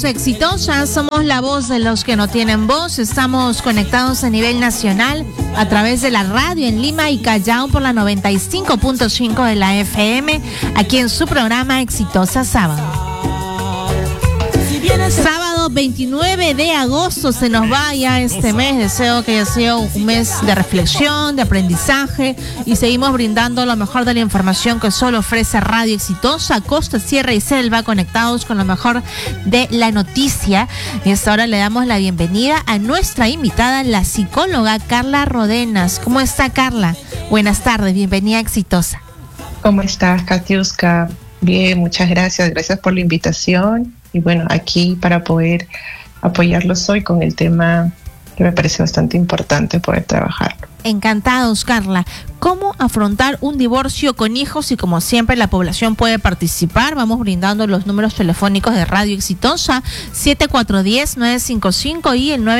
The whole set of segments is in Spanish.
Somos exitosas, somos la voz de los que no tienen voz. Estamos conectados a nivel nacional a través de la radio en Lima y Callao por la 95.5 de la FM, aquí en su programa Exitosa Sábado. Sábado 29 de agosto se nos va ya este mes. Deseo que haya sido un mes de reflexión, de aprendizaje, y seguimos brindando lo mejor de la información que solo ofrece Radio Exitosa, costa, sierra y selva, conectados con lo mejor de la noticia. Y hasta ahora le damos la bienvenida a nuestra invitada, la psicóloga Carla Rodenas. ¿Cómo está, Carla? Buenas tardes, bienvenida a Exitosa. ¿Cómo estás, Katiuska? Bien, muchas gracias. Gracias por la invitación. Y bueno, aquí para poder apoyarlos hoy con el tema que me parece bastante importante poder trabajarlo. Encantados, Carla. ¿Cómo afrontar un divorcio con hijos? Y como siempre, la población puede participar. Vamos brindando los números telefónicos de Radio Exitosa, 7410-955 y el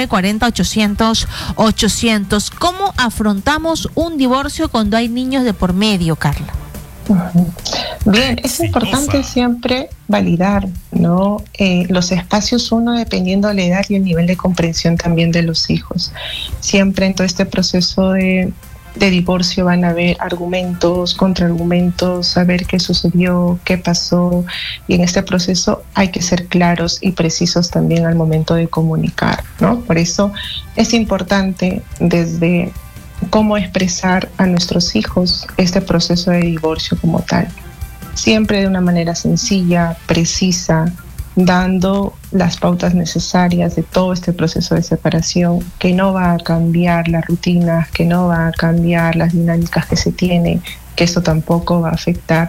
940-800-800. ¿Cómo afrontamos un divorcio cuando hay niños de por medio, Carla? Bien, es importante siempre validar, ¿no? Los espacios, uno dependiendo de la edad y el nivel de comprensión también de los hijos. Siempre en todo este proceso de divorcio van a haber argumentos, contraargumentos, saber qué sucedió, qué pasó, y en este proceso hay que ser claros y precisos también al momento de comunicar, ¿no? Por eso es importante desde cómo expresar a nuestros hijos este proceso de divorcio como tal. Siempre de una manera sencilla, precisa, dando las pautas necesarias de todo este proceso de separación, que no va a cambiar las rutinas, que no va a cambiar las dinámicas que se tienen, que esto tampoco va a afectar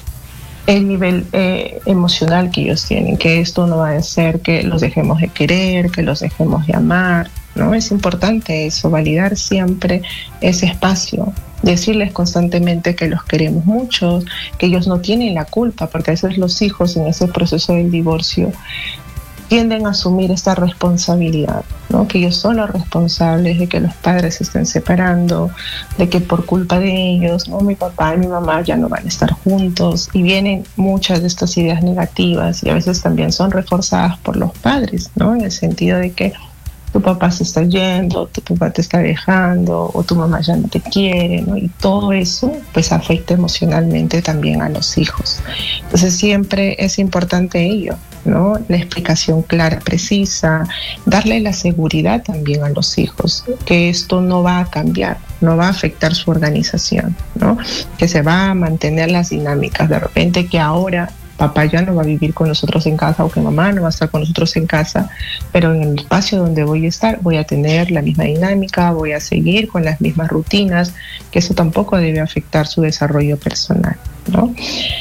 el nivel emocional que ellos tienen, que esto no va a hacer que los dejemos de querer, que los dejemos de amar, ¿no? Es importante eso, validar siempre ese espacio, decirles constantemente que los queremos mucho, que ellos no tienen la culpa, porque a veces los hijos en ese proceso del divorcio tienden a asumir esta responsabilidad, ¿no? Que ellos son los responsables de que los padres se estén separando, de que por culpa de ellos, ¿no? Mi papá y mi mamá ya no van a estar juntos, y vienen muchas de estas ideas negativas, y a veces también son reforzadas por los padres, ¿no? En el sentido de que tu papá se está yendo, tu papá te está dejando, o tu mamá ya no te quiere, ¿no? Y todo eso pues afecta emocionalmente también a los hijos. Entonces siempre es importante ello, ¿no? La explicación clara, precisa, darle la seguridad también a los hijos, que esto no va a cambiar, no va a afectar su organización, ¿no? Que se va a mantener las dinámicas. De repente que ahora papá ya no va a vivir con nosotros en casa, o que mamá no va a estar con nosotros en casa, pero en el espacio donde voy a estar voy a tener la misma dinámica, voy a seguir con las mismas rutinas, que eso tampoco debe afectar su desarrollo personal, ¿no?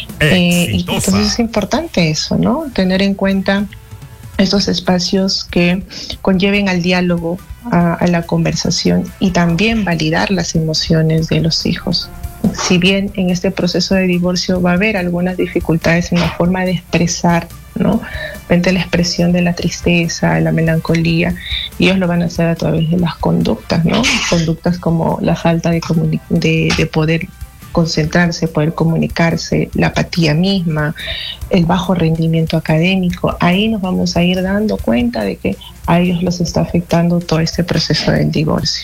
Y entonces es importante eso, ¿no? Tener en cuenta estos espacios que conlleven al diálogo, a la conversación, y también validar las emociones de los hijos. Si bien en este proceso de divorcio va a haber algunas dificultades en la forma de expresar, ¿no? Frente a la expresión de la tristeza, de la melancolía, ellos lo van a hacer a través de las conductas, ¿no? Conductas como la falta de poder concentrarse, poder comunicarse, la apatía misma, el bajo rendimiento académico. Ahí nos vamos a ir dando cuenta de que a ellos los está afectando todo este proceso del divorcio.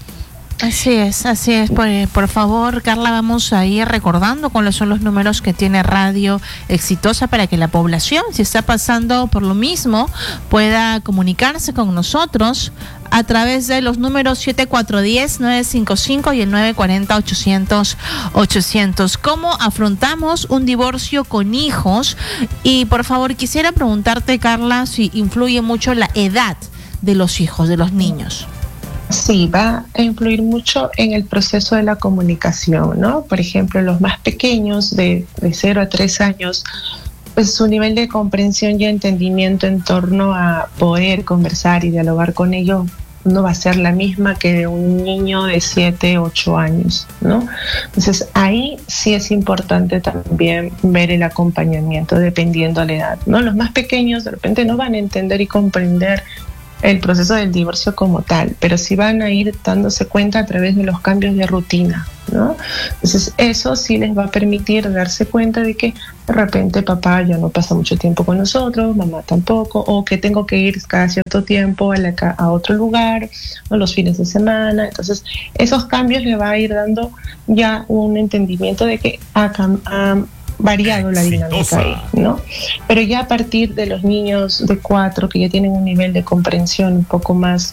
Así es. Por favor, Carla, vamos a ir recordando cuáles son los números que tiene Radio Exitosa para que la población, si está pasando por lo mismo, pueda comunicarse con nosotros a través de los números 7410-955 y el 940-800-800. ¿Cómo afrontamos un divorcio con hijos? Y por favor, quisiera preguntarte, Carla, si influye mucho la edad de los hijos, de los niños. Sí, va a influir mucho en el proceso de la comunicación, ¿no? Por ejemplo, los más pequeños, de 0 a 3 años, pues su nivel de comprensión y entendimiento en torno a poder conversar y dialogar con ellos no va a ser la misma que de un niño de 7, 8 años, ¿no? Entonces ahí sí es importante también ver el acompañamiento dependiendo de la edad, ¿no? Los más pequeños de repente no van a entender y comprender el proceso del divorcio como tal, pero sí van a ir dándose cuenta a través de los cambios de rutina, ¿no? Entonces eso sí les va a permitir darse cuenta de que de repente papá ya no pasa mucho tiempo con nosotros, mamá tampoco, o que tengo que ir cada cierto tiempo a otro lugar, o los fines de semana. Entonces, esos cambios le va a ir dando ya un entendimiento de que ha variado la dinámica ahí, ¿no? Pero ya a partir de los niños de 4 que ya tienen un nivel de comprensión un poco más,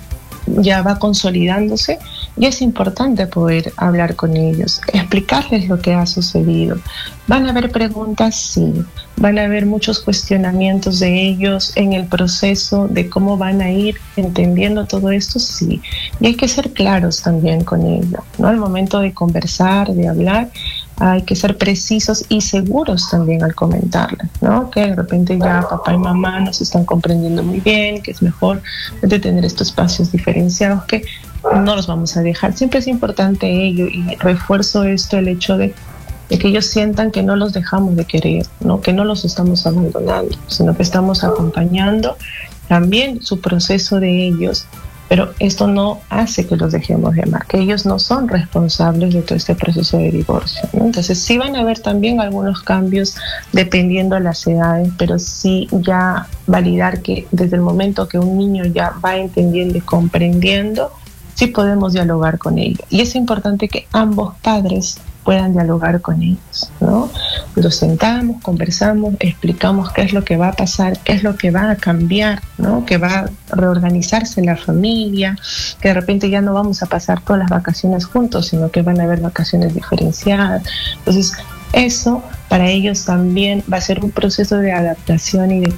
ya va consolidándose, y es importante poder hablar con ellos, explicarles lo que ha sucedido. Van a haber preguntas, sí, van a haber muchos cuestionamientos de ellos en el proceso de cómo van a ir entendiendo todo esto, sí, y hay que ser claros también con ellos, ¿no? Al momento de conversar, de hablar, hay que ser precisos y seguros también al comentarles, ¿no? Que de repente ya papá y mamá nos están comprendiendo muy bien, que es mejor de tener estos espacios diferenciados, que no los vamos a dejar. Siempre es importante ello, y refuerzo esto, el hecho de que ellos sientan que no los dejamos de querer, ¿no? Que no los estamos abandonando, sino que estamos acompañando también su proceso de ellos. Pero esto no hace que los dejemos de amar, que ellos no son responsables de todo este proceso de divorcio, ¿no? Entonces sí van a haber también algunos cambios dependiendo de las edades, pero sí ya validar que desde el momento que un niño ya va entendiendo y comprendiendo, sí podemos dialogar con ellos. Y es importante que ambos padres puedan dialogar con ellos, ¿no? Los sentamos, conversamos, explicamos qué es lo que va a pasar, qué es lo que va a cambiar, ¿no? Que va a reorganizarse la familia, que de repente ya no vamos a pasar todas las vacaciones juntos, sino que van a haber vacaciones diferenciadas. Entonces, eso para ellos también va a ser un proceso de adaptación y de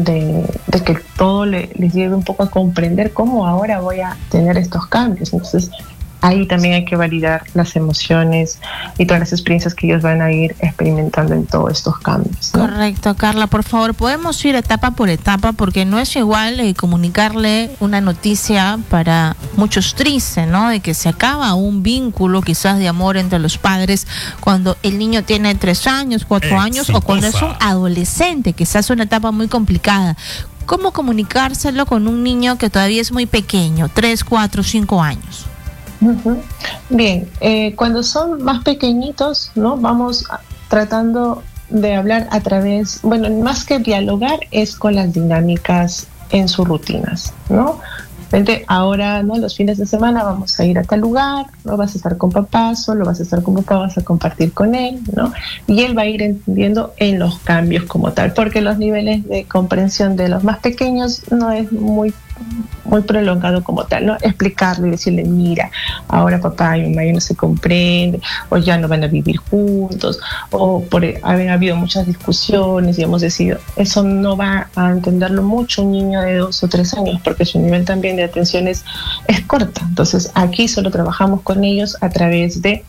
que todo les lleve un poco a comprender cómo ahora voy a tener estos cambios. Entonces, ahí también hay que validar las emociones y todas las experiencias que ellos van a ir experimentando en todos estos cambios, ¿no? Correcto, Carla, por favor, podemos ir etapa por etapa, porque no es igual comunicarle una noticia para muchos triste, ¿no? De que se acaba un vínculo quizás de amor entre los padres cuando el niño tiene 3 años, 4 años, o cuando es un adolescente, quizás una etapa muy complicada. ¿Cómo comunicárselo con un niño que todavía es muy pequeño, 3, 4, 5 años? Uh-huh. Bien, cuando son más pequeñitos, ¿no? Vamos tratando de hablar a través, bueno, más que dialogar, es con las dinámicas en sus rutinas, ¿no? Ahora, ¿no? Los fines de semana vamos a ir a tal lugar, ¿no? Vas a estar con papá, solo vas a estar con papá, vas a compartir con él, ¿no? Y él va a ir entendiendo en los cambios como tal, porque los niveles de comprensión de los más pequeños no es muy prolongado como tal, ¿no? Explicarle y decirle, mira, ahora papá y mamá ya no se comprenden, o ya no van a vivir juntos, o han habido muchas discusiones y hemos decidido, eso no va a entenderlo mucho un niño de 2 o 3 años, porque su nivel también de atención es corta. Entonces aquí solo trabajamos con ellos a través de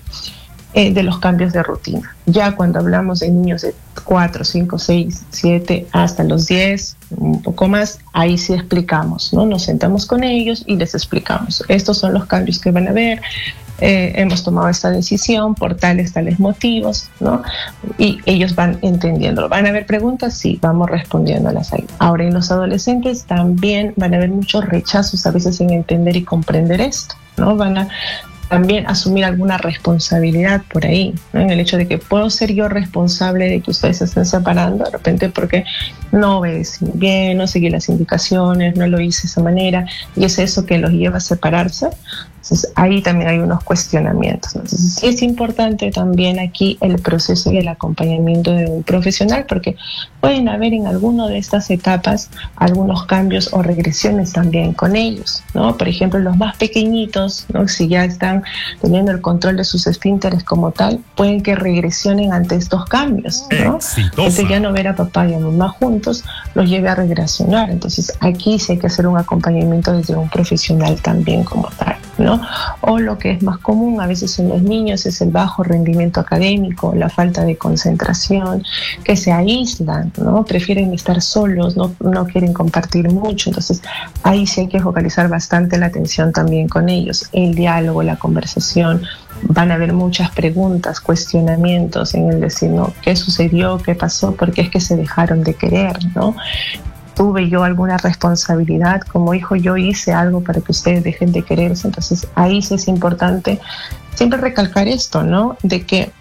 los cambios de rutina. Ya cuando hablamos de niños de 4, 5, 6, 7, hasta los 10, un poco más, ahí sí explicamos, ¿no? Nos sentamos con ellos y les explicamos. Estos son los cambios que van a haber. Hemos tomado esta decisión por tales motivos, ¿no? Y ellos van entendiéndolo. ¿Van a haber preguntas? Sí, vamos respondiéndolas ahí. Ahora, en los adolescentes también van a haber muchos rechazos a veces en entender y comprender esto, ¿no? Van a también asumir alguna responsabilidad por ahí, ¿no? En el hecho de que puedo ser yo responsable de que ustedes se estén separando de repente porque no obedecí bien, no seguí las indicaciones, no lo hice de esa manera, y es eso que los lleva a separarse. Entonces ahí también hay unos cuestionamientos. Entonces sí es importante también aquí el proceso y el acompañamiento de un profesional, porque pueden haber en alguna de estas etapas algunos cambios o regresiones también con ellos, ¿no? Por ejemplo, los más pequeñitos, ¿no? Si ya están teniendo el control de sus esfínteres como tal, pueden que regresionen ante estos cambios, ¿no? Entonces ya no ver a papá y a mamá juntos los lleve a regresionar. Entonces aquí sí hay que hacer un acompañamiento desde un profesional también como tal, ¿no? O lo que es más común a veces en los niños es el bajo rendimiento académico, la falta de concentración, que se aíslan, ¿no? Prefieren estar solos, no quieren compartir mucho. Entonces ahí sí hay que focalizar bastante la atención también con ellos, el diálogo, la conversación. Van a haber muchas preguntas, cuestionamientos en el decir, ¿no? ¿Qué sucedió? ¿Qué pasó? ¿Por qué es que se dejaron de querer? ¿No? ¿Tuve yo alguna responsabilidad? Como hijo yo hice algo para que ustedes dejen de quererse. Entonces ahí sí es importante siempre recalcar esto, ¿no? De que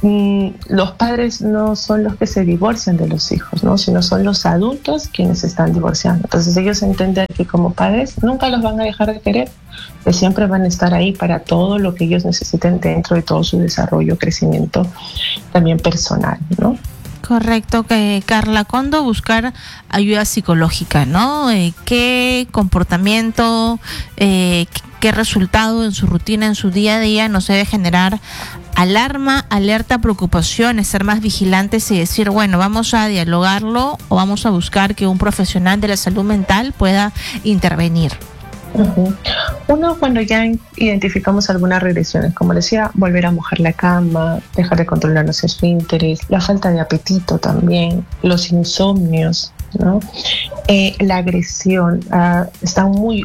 los padres no son los que se divorcian de los hijos, ¿no? Sino son los adultos quienes se están divorciando. Entonces ellos entienden que como padres nunca los van a dejar de querer, que siempre van a estar ahí para todo lo que ellos necesiten dentro de todo su desarrollo, crecimiento también personal, ¿no? Correcto, Carla. ¿Cuándo buscar ayuda psicológica, no? ¿Qué comportamiento, qué resultado en su rutina, en su día a día nos debe generar alarma, alerta, preocupación, ser más vigilantes y decir, bueno, vamos a dialogarlo o vamos a buscar que un profesional de la salud mental pueda intervenir? Uh-huh. Uno, cuando ya identificamos algunas regresiones, como decía, volver a mojar la cama, dejar de controlar los esfínteres, la falta de apetito también, los insomnios, ¿no? La agresión, están muy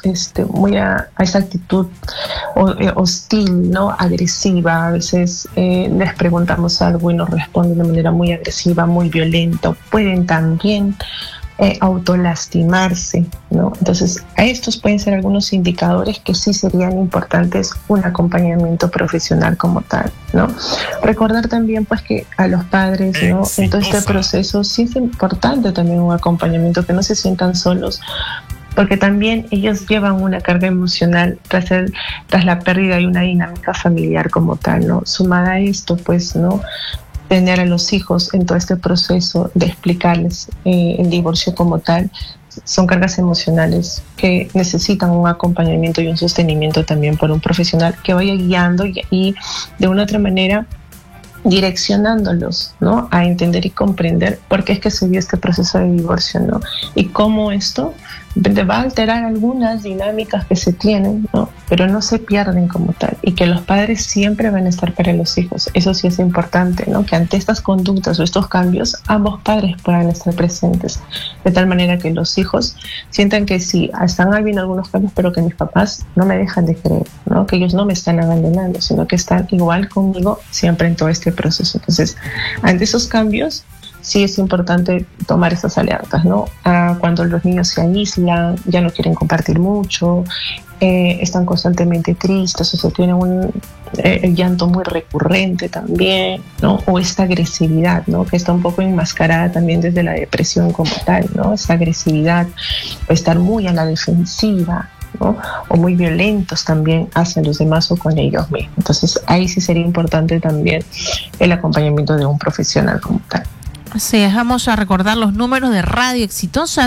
a esa actitud hostil, ¿no? Agresiva. A veces les preguntamos algo y nos responden de manera muy agresiva, muy violenta. Pueden también autolastimarse, ¿no? Entonces, a estos pueden ser algunos indicadores que sí serían importantes un acompañamiento profesional como tal, ¿no? Recordar también, pues, que a los padres, ¿no? En todo este proceso sí es importante también un acompañamiento, que no se sientan solos, porque también ellos llevan una carga emocional tras la pérdida y una dinámica familiar como tal, ¿no? Sumada a esto, pues, ¿no? Tener a los hijos en todo este proceso de explicarles el divorcio como tal, son cargas emocionales que necesitan un acompañamiento y un sostenimiento también por un profesional que vaya guiando y de una u otra manera direccionándolos, ¿no? A entender y comprender por qué es que se dio este proceso de divorcio, ¿no? Y cómo esto va a alterar algunas dinámicas que se tienen, ¿no? Pero no se pierden como tal, y que los padres siempre van a estar para los hijos. Eso sí es importante, ¿no? Que ante estas conductas o estos cambios, ambos padres puedan estar presentes, de tal manera que los hijos sientan que sí, están habiendo algunos cambios, pero que mis papás no me dejan de creer, ¿no? Que ellos no me están abandonando, sino que están igual conmigo siempre en todo este proceso. Entonces, ante esos cambios, sí es importante tomar esas alertas, ¿no? Cuando los niños se aíslan, ya no quieren compartir mucho, están constantemente tristes, o sea, tienen el llanto muy recurrente también, ¿no? O esta agresividad, ¿no? Que está un poco enmascarada también desde la depresión como tal, ¿no? Esta agresividad, o estar muy a la defensiva, ¿no? O muy violentos también hacia los demás o con ellos mismos. Entonces, ahí sí sería importante también el acompañamiento de un profesional como tal. Así es, vamos a recordar los números de Radio Exitosa,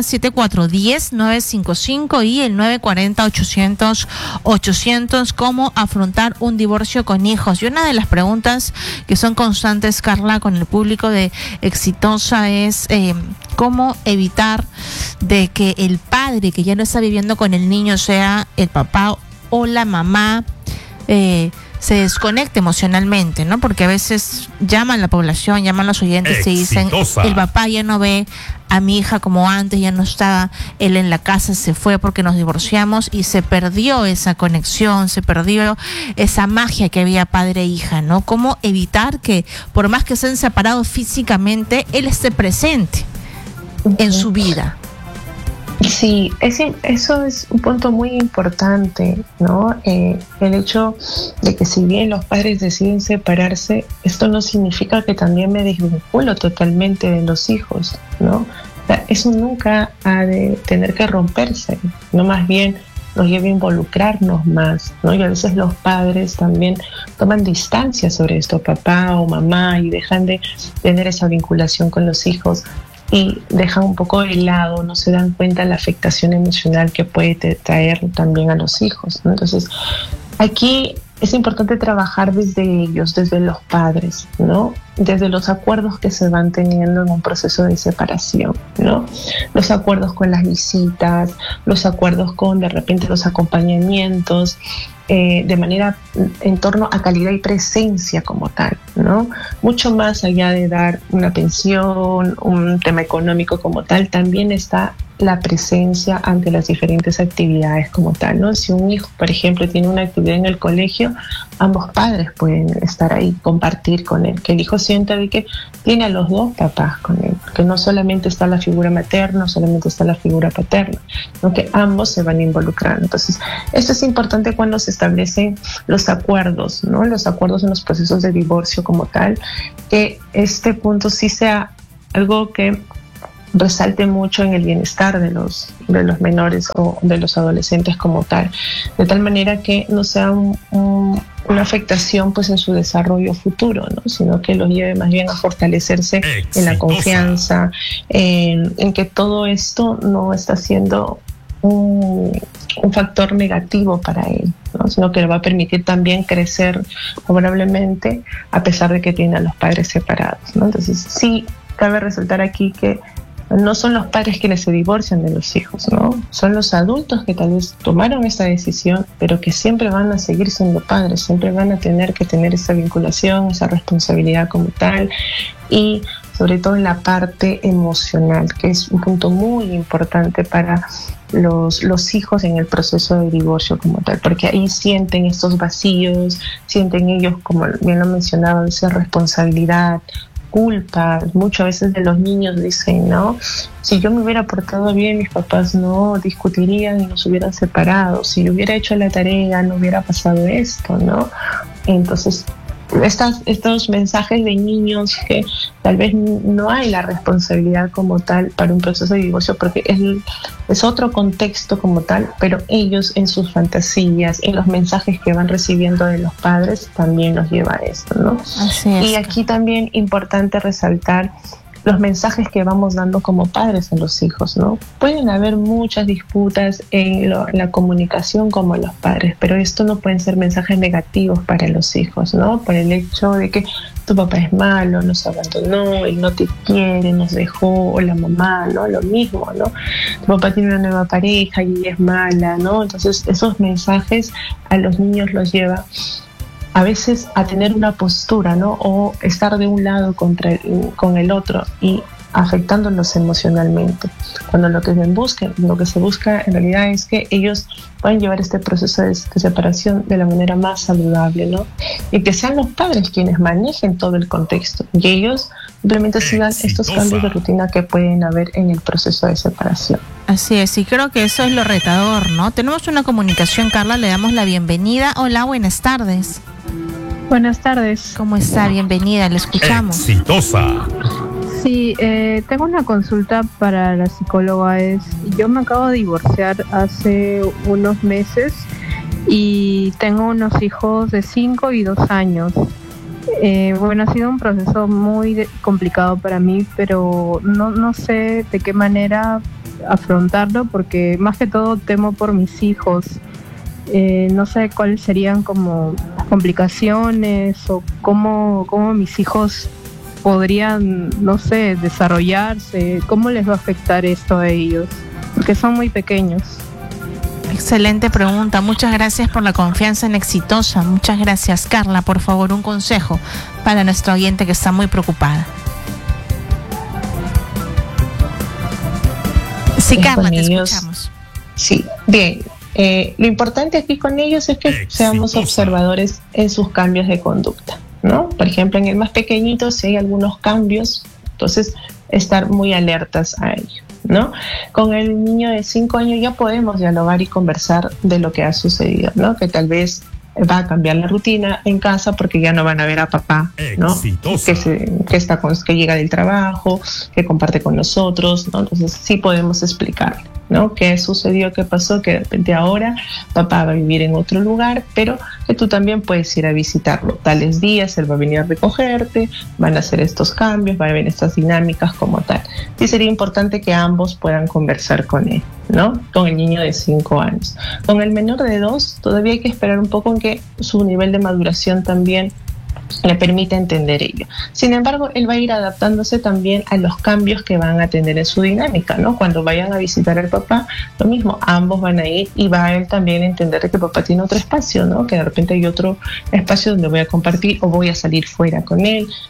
7410-955 y el 940-800-800, cómo afrontar un divorcio con hijos. Y una de las preguntas que son constantes, Carla, con el público de Exitosa es cómo evitar de que el padre que ya no está viviendo con el niño, sea el papá o la mamá, se desconecte emocionalmente, ¿no? Porque a veces llaman la población, llaman los oyentes y dicen, el papá ya no ve a mi hija como antes, ya no estaba él en la casa, se fue porque nos divorciamos y se perdió esa conexión, se perdió esa magia que había padre e hija, ¿no? ¿Cómo evitar que, por más que estén separados físicamente, él esté presente en su vida? Sí, eso es un punto muy importante, ¿no? El hecho de que si bien los padres deciden separarse, esto no significa que también me desvinculo totalmente de los hijos, ¿no? O sea, eso nunca ha de tener que romperse, no, más bien nos lleva a involucrarnos más, ¿no? Y a veces los padres también toman distancia sobre esto, papá o mamá, y dejan de tener esa vinculación con los hijos y dejan un poco de lado, no se dan cuenta de la afectación emocional que puede traer también a los hijos, ¿no? Entonces, aquí es importante trabajar desde ellos, desde los padres, ¿no? Desde los acuerdos que se van teniendo en un proceso de separación, ¿no? Los acuerdos con las visitas, los acuerdos con, de repente, los acompañamientos, de manera en torno a calidad y presencia como tal, ¿no? Mucho más allá de dar una pensión, un tema económico como tal, también está la presencia ante las diferentes actividades como tal, ¿no? Si un hijo, por ejemplo, tiene una actividad en el colegio, ambos padres pueden estar ahí, compartir con él, que el hijo sienta de que tiene a los dos papás con él, que no solamente está la figura materna, no solamente está la figura paterna, sino que ambos se van involucrando. Entonces, esto es importante cuando se establecen los acuerdos, ¿no? Los acuerdos en los procesos de divorcio como tal, que este punto sí sea algo que resalte mucho en el bienestar de los menores o de los adolescentes como tal, de tal manera que no sea una afectación pues en su desarrollo futuro, ¿no? Sino que los lleve más bien a fortalecerse en la confianza, en que todo esto no está siendo un factor negativo para él, ¿no? Sino que le va a permitir también crecer favorablemente a pesar de que tiene a los padres separados, ¿no? Entonces sí cabe resaltar aquí que no son los padres quienes se divorcian de los hijos, ¿no? Son los adultos que tal vez tomaron esta decisión, pero que siempre van a seguir siendo padres, siempre van a tener que tener esa vinculación, esa responsabilidad como tal, y sobre todo en la parte emocional, que es un punto muy importante para los hijos en el proceso de divorcio como tal, porque ahí sienten estos vacíos, sienten ellos, como bien lo mencionaba, esa responsabilidad, culpa. Muchas veces de los niños dicen, ¿no? Si yo me hubiera portado bien, mis papás no discutirían y nos hubieran separado. Si yo hubiera hecho la tarea, no hubiera pasado esto, ¿no? Entonces, estos mensajes de niños que tal vez no hay la responsabilidad como tal para un proceso de divorcio, porque es otro contexto como tal, pero ellos en sus fantasías, en los mensajes que van recibiendo de los padres, también los lleva a esto, ¿no? Así es. Y aquí también importante resaltar los mensajes que vamos dando como padres a los hijos, ¿no? Pueden haber muchas disputas en la comunicación como los padres, pero esto no pueden ser mensajes negativos para los hijos, ¿no? Por el hecho de que tu papá es malo, nos abandonó, él no te quiere, nos dejó, o la mamá, ¿no? Lo mismo, ¿no? Tu papá tiene una nueva pareja y ella es mala, ¿no? Entonces esos mensajes a los niños los lleva a veces a tener una postura, ¿no? O estar de un lado con el otro y afectándolos emocionalmente. Cuando lo que se busca en realidad es que ellos puedan llevar este proceso de separación de la manera más saludable, ¿no? Y que sean los padres quienes manejen todo el contexto y ellos simplemente sigan estos cambios de rutina que pueden haber en el proceso de separación. Así es, y creo que eso es lo retador, ¿no? Tenemos una comunicación, Carla, le damos la bienvenida. Hola, buenas tardes. Buenas tardes. ¿Cómo está? Bienvenida, le escuchamos. Exitosa. Sí, tengo una consulta para la psicóloga. Yo me acabo de divorciar hace unos meses y tengo unos hijos de 5 y 2 años. Bueno, ha sido un proceso muy complicado para mí, pero no sé de qué manera afrontarlo, porque más que todo temo por mis hijos. No sé cuáles serían como las complicaciones o cómo mis hijos podrían, no sé, desarrollarse, cómo les va a afectar esto a ellos, porque son muy pequeños. Excelente pregunta, muchas gracias por la confianza en Exitosa. Muchas gracias. Carla, por favor, un consejo para nuestra oyente que está muy preocupada. Sí, Carla, te escuchamos. Sí, bien. Lo importante aquí con ellos es que seamos observadores en sus cambios de conducta, ¿no? Por ejemplo, en el más pequeñito, si hay algunos cambios, entonces estar muy alertas a ello, ¿no? Con el niño de 5 años ya podemos dialogar y conversar de lo que ha sucedido, ¿no? Que tal vez va a cambiar la rutina en casa porque ya no van a ver a papá, ¿no? Que llega del trabajo, que comparte con nosotros, ¿no? Entonces sí podemos explicarle, ¿no? ¿Qué sucedió? ¿Qué pasó? Que de repente ahora papá va a vivir en otro lugar, pero que tú también puedes ir a visitarlo. Tales días él va a venir a recogerte, van a hacer estos cambios, va a haber estas dinámicas como tal. Sí sería importante que ambos puedan conversar con él, ¿no? Con el niño de 5 años. Con el menor de 2 todavía hay que esperar un poco en que su nivel de maduración también le permite entender ello. Sin embargo, él va a ir adaptándose también a los cambios que van a tener en su dinámica, ¿no? Cuando vayan a visitar al papá, lo mismo, ambos van a ir y va a él también entender que papá tiene otro espacio, ¿no? Que de repente hay otro espacio donde voy a compartir o voy a salir fuera con él.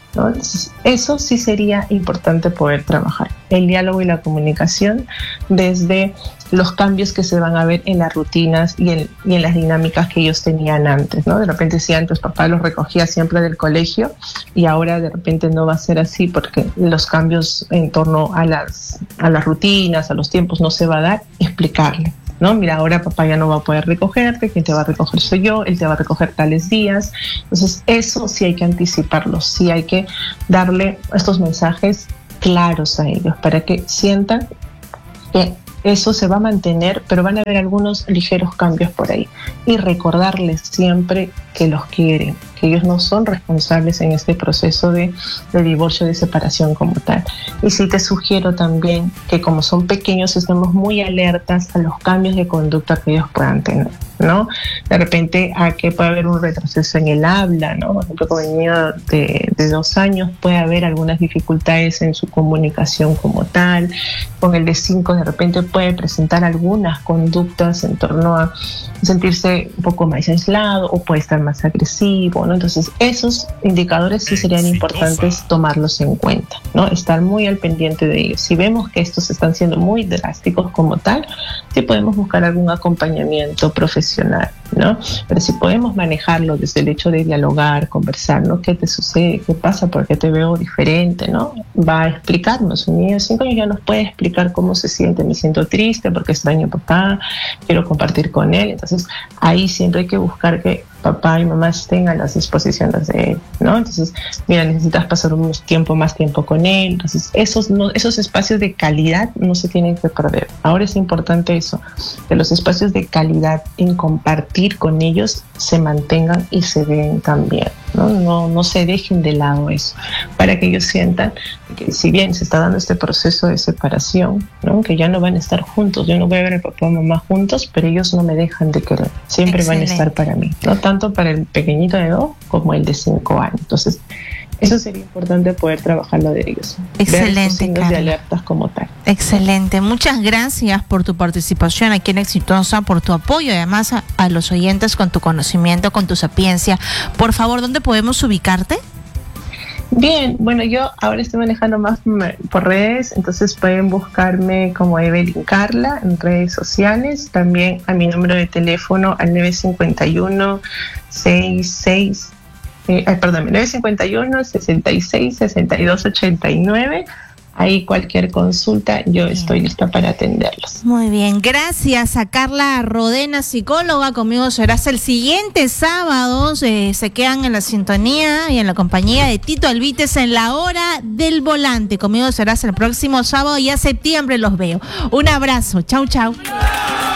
¿no? Entonces, eso sí sería importante poder trabajar, el diálogo y la comunicación desde los cambios que se van a ver en las rutinas y en las dinámicas que ellos tenían antes, ¿no? De repente si antes papá los recogía siempre del colegio y ahora de repente no va a ser así porque los cambios en torno a las rutinas, a los tiempos no se va a dar, explicarle, ¿no? Mira, ahora papá ya no va a poder recogerte, quien te va a recoger soy yo, él te va a recoger tales días. Entonces eso sí hay que anticiparlo, sí hay que darle estos mensajes claros a ellos para que sientan que eso se va a mantener, pero van a haber algunos ligeros cambios por ahí. Y recordarles siempre que los quieren, que ellos no son responsables en este proceso de divorcio, de separación como tal. Y sí te sugiero también que como son pequeños estemos muy alertas a los cambios de conducta que ellos puedan tener, ¿no? De repente a que puede haber un retroceso en el habla, ¿no? Por ejemplo, con el niño de 2 años puede haber algunas dificultades en su comunicación como tal. Con el de 5 de repente puede presentar algunas conductas en torno a sentirse un poco más aislado o puede estar más agresivo, ¿no? Entonces esos indicadores sí serían importantes tomarlos en cuenta, ¿no? Estar muy al pendiente de ellos. Si vemos que estos están siendo muy drásticos como tal, sí podemos buscar algún acompañamiento profesional, ¿no? Pero si podemos manejarlo desde el hecho de dialogar, conversar, ¿no? ¿Qué te sucede? ¿Qué pasa? ¿Por qué te veo diferente? ¿No? Va a explicarnos. Un niño de 5 años ya nos puede explicar cómo se siente. Me siento triste porque extraño a papá, quiero compartir con él. Entonces ahí siempre hay que buscar que papá y mamá estén a las disposiciones de él, ¿no? Entonces, mira, necesitas pasar más tiempo con él. Entonces, esos espacios de calidad no se tienen que perder. Ahora es importante eso, que los espacios de calidad en compartir con ellos se mantengan y se den también, ¿no? No se dejen de lado eso, para que ellos sientan que si bien se está dando este proceso de separación, ¿no? Que ya no van a estar juntos, yo no voy a ver a papá y mamá juntos, pero ellos no me dejan de querer, siempre van a estar para mí, ¿no? Tanto para el pequeñito de 2 como el de 5 años. Entonces, eso sería importante poder trabajarlo de ellos. Excelente, ver signos de alertas como tal. Excelente. Muchas gracias por tu participación aquí en Exitosa, por tu apoyo y además a los oyentes con tu conocimiento, con tu sapiencia. Por favor, ¿dónde podemos ubicarte? Bien, bueno, yo ahora estoy manejando más por redes, entonces pueden buscarme como Evelyn Carla en redes sociales, también a mi número de teléfono al 951 66 62 89. Ahí cualquier consulta, yo estoy lista para atenderlos. Muy bien, gracias a Carla Rodena, psicóloga. Conmigo serás el siguiente sábado. Se quedan en la sintonía y en la compañía de Tito Alvites en La Hora del Volante. Conmigo serás el próximo sábado y a septiembre los veo. Un abrazo, chau, chau.